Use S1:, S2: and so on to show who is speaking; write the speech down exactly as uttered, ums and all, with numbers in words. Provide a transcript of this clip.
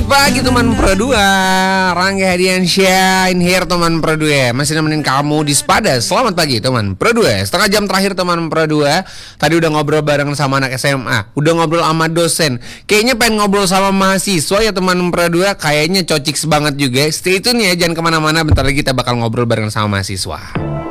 S1: Selamat pagi teman Pro dua. Rangga Hadiansyah in here teman Pro dua. Masih nemenin kamu di Sepada. Selamat pagi teman Pro dua. Setengah jam terakhir teman Pro dua. Tadi udah ngobrol bareng sama anak S M A, udah ngobrol sama dosen. Kayaknya pengen ngobrol sama mahasiswa ya teman Pro dua. Kayaknya cocik banget juga. Stay tune ya, jangan kemana-mana. Bentar lagi kita bakal ngobrol bareng sama mahasiswa.